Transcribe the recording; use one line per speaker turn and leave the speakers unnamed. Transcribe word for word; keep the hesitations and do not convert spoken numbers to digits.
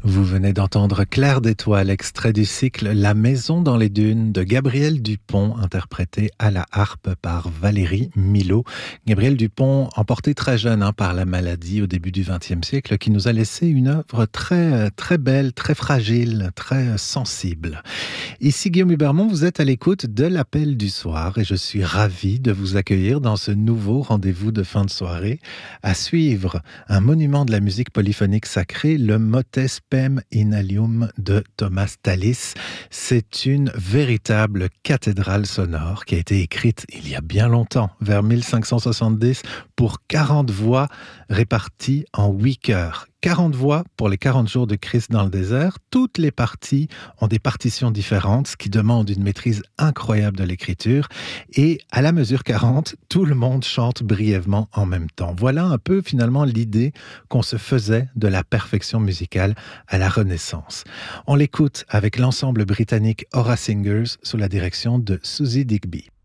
Vous venez d'entendre Clair d'étoiles, extrait du cycle La maison dans les dunes de Gabriel Dupont, interprété à la harpe par Valérie Milhaud. Gabriel Dupont, emporté très jeune hein, par la maladie au début du vingtième siècle, qui nous a laissé une œuvre très, très belle, très fragile, très sensible. Ici Guillaume Hubermont, vous êtes à l'écoute de l'Appel du soir et je suis ravi de vous accueillir dans ce nouveau rendez-vous de fin de soirée. À suivre, un monument de la musique polyphonique sacrée, le Motet Spem in Alium de Thomas Tallis. C'est une véritable cathédrale sonore qui a été écrite il y a bien longtemps, vers mille cinq cent soixante-dix, pour quarante voix réparties en huit chœurs. quarante voix pour les quarante jours de Christ dans le désert. Toutes les parties ont des partitions différentes, ce qui demande une maîtrise incroyable de l'écriture. Et à la mesure quarante, tout le monde chante brièvement en même temps. Voilà un peu finalement l'idée qu'on se faisait de la perfection musicale à la Renaissance. On l'écoute avec l'ensemble britannique Aura Singers sous la direction de Susie Digby.